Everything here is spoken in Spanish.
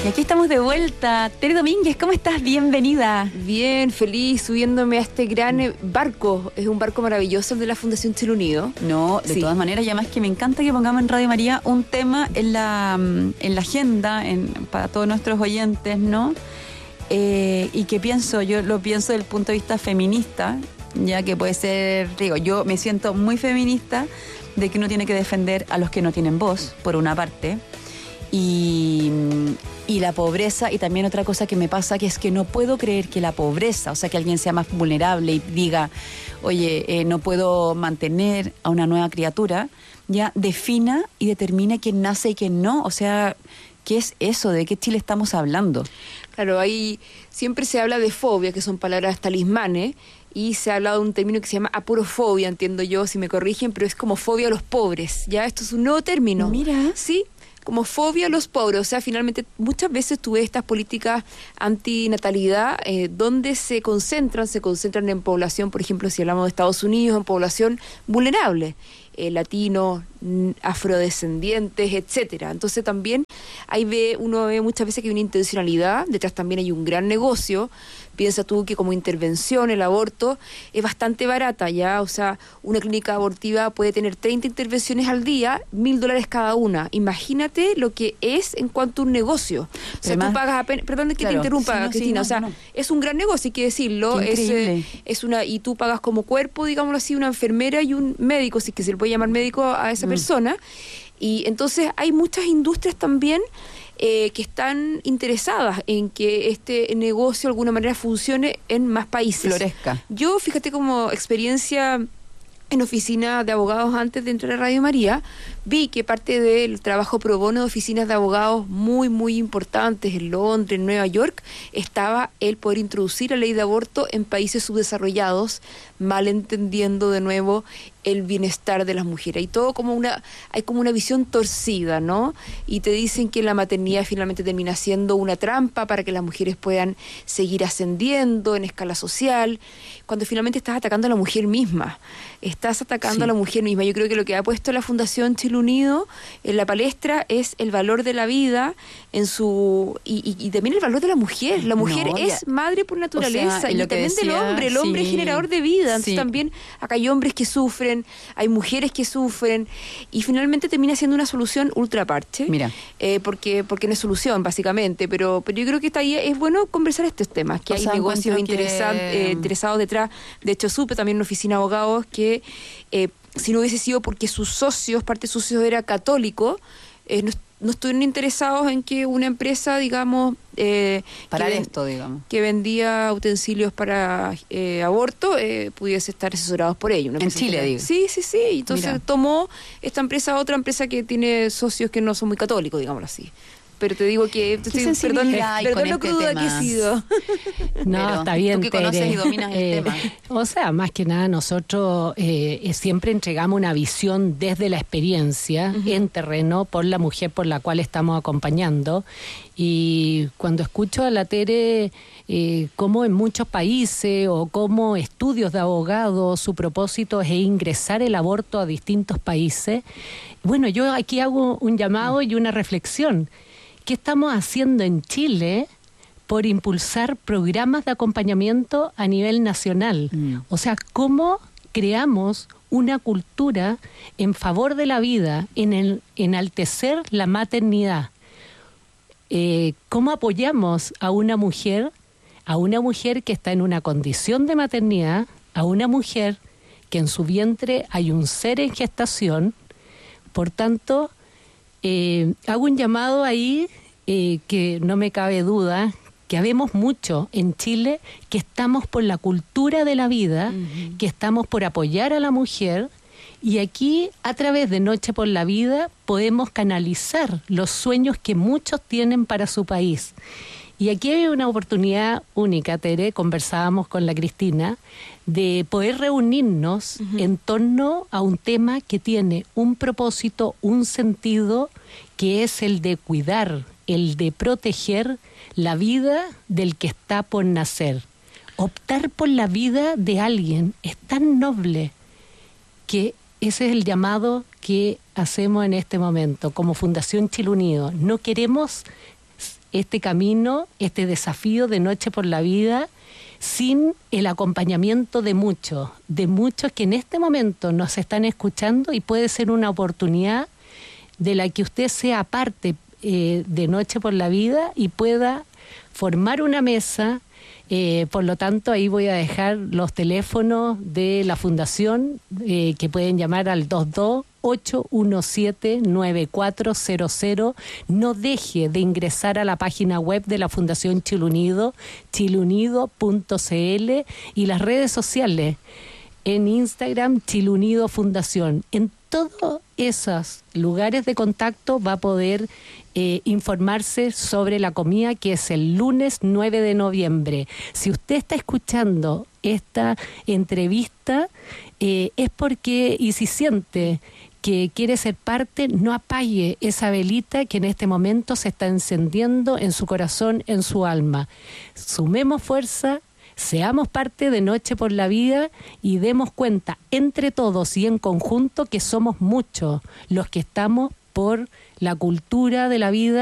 Y aquí estamos de vuelta. Tere Domínguez, ¿cómo estás? Bienvenida. Bien, feliz, subiéndome a este gran barco. Es un barco maravilloso el de la Fundación Chile Unido. No, de todas maneras, y además que me encanta que pongamos en Radio María un tema en la agenda para todos nuestros oyentes, ¿no? Y que yo lo pienso desde el punto de vista feminista, ya que puede ser, digo, yo me siento muy feminista de que uno tiene que defender a los que no tienen voz, por una parte, y la pobreza, y también otra cosa que me pasa, que es que no puedo creer que la pobreza, o sea, que alguien sea más vulnerable y diga, oye, no puedo mantener a una nueva criatura, ya defina y determine quién nace y quién no. O sea, ¿qué es eso? ¿De qué Chile estamos hablando? Claro, ahí siempre se habla de fobia, que son palabras talismanes, y se ha hablado de un término que se llama aporofobia, entiendo yo, si me corrigen, pero es como fobia a los pobres, ¿ya? Esto es un nuevo término. Mira. Sí, como fobia a los pobres. O sea, finalmente muchas veces tú ves estas políticas antinatalidad donde se concentran en población, por ejemplo, si hablamos de Estados Unidos, en población vulnerable, latinos, afrodescendientes, etcétera. Entonces también uno ve muchas veces que hay una intencionalidad, detrás también hay un gran negocio. Piensa tú que como intervención el aborto es bastante barata, ¿ya? O sea, una clínica abortiva puede tener 30 intervenciones al día, $1,000 cada una. Imagínate lo que es en cuanto a un negocio. O sea, además, tú pagas apenas... Perdón que te interrumpa, Cristina. Es un gran negocio, hay que decirlo. Y tú pagas como cuerpo, digámoslo así, una enfermera y un médico, si es que se le puede llamar médico a esa persona. Y entonces hay muchas industrias también que están interesadas en que este negocio de alguna manera funcione en más países. Florezca. Yo, fíjate, como experiencia en oficina de abogados antes de entrar a Radio María, vi que parte del trabajo pro bono de oficinas de abogados muy, muy importantes en Londres, en Nueva York, estaba el poder introducir la ley de aborto en países subdesarrollados, malentendiendo de nuevo el bienestar de las mujeres. Y todo hay como una visión torcida, ¿no? Y te dicen que la maternidad finalmente termina siendo una trampa para que las mujeres puedan seguir ascendiendo en escala social, cuando finalmente estás atacando a la mujer misma. Estás atacando a la mujer misma. Yo creo que lo que ha puesto la Fundación Chile Unido en la palestra es el valor de la vida y también el valor de la mujer. La mujer es madre por naturaleza, o sea, y también del hombre. El hombre es generador de vida. Entonces también acá hay hombres que sufren, hay mujeres que sufren, y finalmente termina siendo una solución ultra parche. Mira. Porque no es solución, básicamente. Pero yo creo que está ahí, es bueno conversar estos temas, que hay negocios interesados detrás. De hecho, supe también en una oficina de abogados que si no hubiese sido porque parte de sus socios era católico, no estuvieron interesados en que una empresa, digamos, que vendía utensilios para aborto, pudiese estar asesorados por ello. En Chile, digo. Sí. Entonces tomó esta empresa otra empresa que tiene socios que no son muy católicos, digámoslo así. Pero te digo que... Perdón lo cruda que he sido. No, pero está bien, tú que conoces y dominas el tema. O sea, más que nada nosotros siempre entregamos una visión desde la experiencia en terreno por la mujer por la cual estamos acompañando. Y cuando escucho a la Tere, cómo en muchos países o como estudios de abogados su propósito es ingresar el aborto a distintos países, bueno, yo aquí hago un llamado y una reflexión. ¿Qué estamos haciendo en Chile por impulsar programas de acompañamiento a nivel nacional? O sea, ¿cómo creamos una cultura en favor de la vida, en enaltecer la maternidad? ¿Cómo apoyamos a una mujer que está en una condición de maternidad, a una mujer que en su vientre hay un ser en gestación? Por tanto, hago un llamado ahí que no me cabe duda que habemos mucho en Chile que estamos por la cultura de la vida, que estamos por apoyar a la mujer, y aquí a través de Noche por la Vida podemos canalizar los sueños que muchos tienen para su país. Y aquí hay una oportunidad única, Tere, conversábamos con la Cristina, de poder reunirnos en torno a un tema que tiene un propósito, un sentido, que es el de cuidar, el de proteger la vida del que está por nacer. Optar por la vida de alguien es tan noble que ese es el llamado que hacemos en este momento como Fundación Chile Unido. No queremos este camino, este desafío de Noche por la Vida, sin el acompañamiento de muchos que en este momento nos están escuchando, y puede ser una oportunidad de la que usted sea parte de Noche por la Vida y pueda formar una mesa. Por lo tanto, ahí voy a dejar los teléfonos de la Fundación, que pueden llamar al 22-817-9400. No deje de ingresar a la página web de la Fundación Chile Unido, chileunido.cl, y las redes sociales, en Instagram, Chile Unido Fundación. En todos esos lugares de contacto va a poder informarse sobre la comida, que es el lunes 9 de noviembre. Si usted está escuchando esta entrevista, es porque, y si siente que quiere ser parte, no apague esa velita que en este momento se está encendiendo en su corazón, en su alma. Sumemos fuerza, seamos parte de Noche por la Vida y demos cuenta entre todos y en conjunto que somos muchos los que estamos por la cultura de la vida